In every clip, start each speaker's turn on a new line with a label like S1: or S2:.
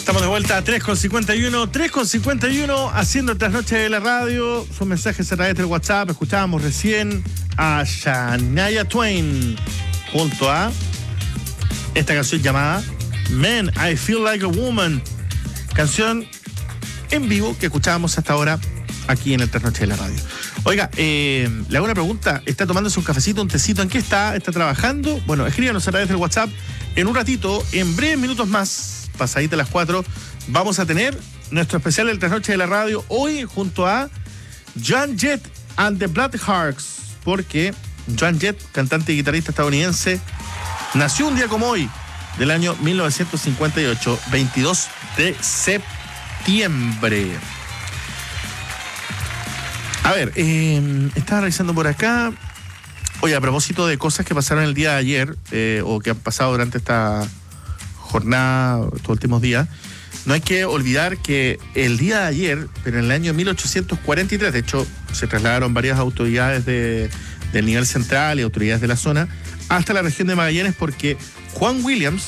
S1: Estamos de vuelta a 3:51, haciendo el trasnoche de la radio. Sus mensajes a través del WhatsApp. Escuchábamos recién a Shania Twain junto a esta canción llamada Man, I Feel Like a Woman. Canción en vivo que escuchábamos hasta ahora aquí en el trasnoche de la radio. Oiga, le hago una pregunta. ¿Está tomándose un cafecito, un tecito? ¿En qué está? ¿Está trabajando? Bueno, escríbanos a través del WhatsApp. En un ratito, en breves minutos más, pasadita las 4, vamos a tener nuestro especial del trasnoche de la radio hoy junto a Joan Jett and the Blackhearts, porque Joan Jett, cantante y guitarrista estadounidense, nació un día como hoy del año 1958, 22 de septiembre. A ver, estaba revisando por acá. Oye, a propósito de cosas que pasaron el día de ayer, o que han pasado durante esta jornada, estos últimos días, no hay que olvidar que el día de ayer, pero en el año 1843, de hecho, se trasladaron varias autoridades del nivel central y autoridades de la zona hasta la región de Magallanes, porque Juan Williams,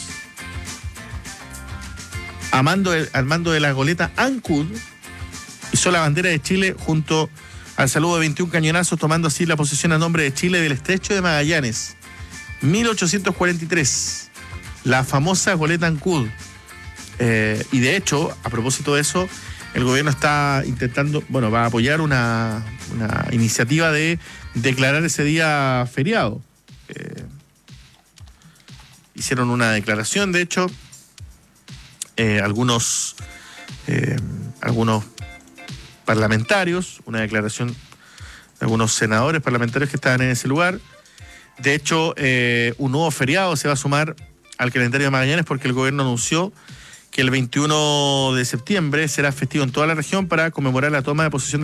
S1: al mando de la goleta Ancud, hizo la bandera de Chile junto al saludo de 21 cañonazos, tomando así la posesión a nombre de Chile del estrecho de Magallanes. 1843, la famosa goleta Ancud. Y de hecho, a propósito de eso, el gobierno está intentando, va a apoyar una iniciativa de declarar ese día feriado. Hicieron una declaración, de hecho, algunos parlamentarios, una declaración de algunos senadores parlamentarios que estaban en ese lugar. De hecho, un nuevo feriado se va a sumar al calendario de Magallanes, porque el gobierno anunció que el 21 de septiembre será festivo en toda la región para conmemorar la toma de posesión